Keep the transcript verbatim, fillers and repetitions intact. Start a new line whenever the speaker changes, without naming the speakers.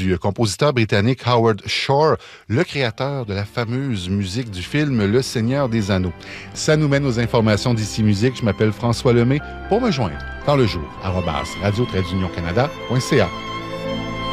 du compositeur britannique Howard Shore, le créateur de la fameuse musique du film Le Seigneur des Anneaux. Ça nous mène aux informations d'Ici Musique. Je m'appelle François Lemay. Pour me joindre, dans le jour, arobase radio-canada point c a.